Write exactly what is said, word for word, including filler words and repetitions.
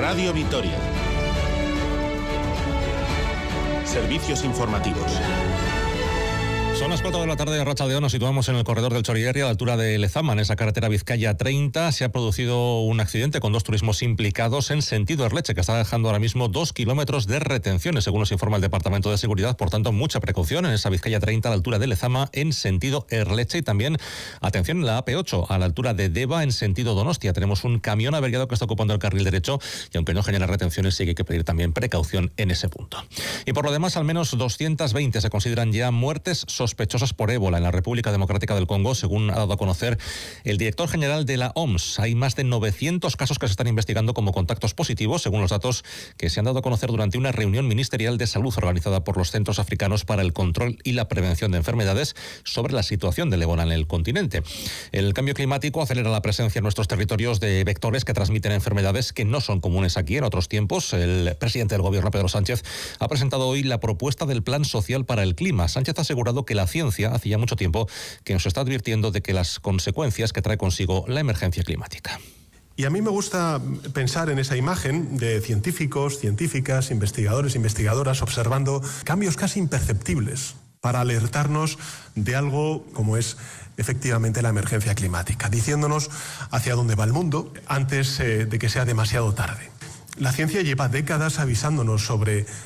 Radio Vitoria. Servicios informativos. Son las cuatro de la tarde de Arratsaldeon, nos situamos en el corredor del Chorierri a la altura de Lezama, en esa carretera Vizcaya treinta. Se ha producido un accidente con dos turismos implicados en sentido Erleche, que está dejando ahora mismo dos kilómetros de retenciones, según nos informa el Departamento de Seguridad. Por tanto, mucha precaución en esa Vizcaya treinta a la altura de Lezama en sentido Erleche, y también atención en la A P ocho a la altura de Deva en sentido Donostia. Tenemos un camión averiado que está ocupando el carril derecho y aunque no genera retenciones, sí que hay que pedir también precaución en ese punto. Y por lo demás, al menos doscientas veinte se consideran ya muertes sospechosas por ébola en la República Democrática del Congo, según ha dado a conocer el director general de la O M S. Hay más de novecientos casos que se están investigando como contactos positivos, según los datos que se han dado a conocer durante una reunión ministerial de salud organizada por los Centros Africanos para el Control y la Prevención de Enfermedades sobre la situación del ébola en el continente. El cambio climático acelera la presencia en nuestros territorios de vectores que transmiten enfermedades que no son comunes aquí en otros tiempos. El presidente del Gobierno, Pedro Sánchez, ha presentado hoy la propuesta del Plan Social para el Clima. Sánchez ha asegurado que la ciencia hace ya mucho tiempo que nos está advirtiendo de que las consecuencias que trae consigo la emergencia climática. Y a mí me gusta pensar en esa imagen de científicos, científicas, investigadores, investigadoras observando cambios casi imperceptibles para alertarnos de algo como es efectivamente la emergencia climática, diciéndonos hacia dónde va el mundo antes eh, de que sea demasiado tarde. La ciencia lleva décadas avisándonos sobre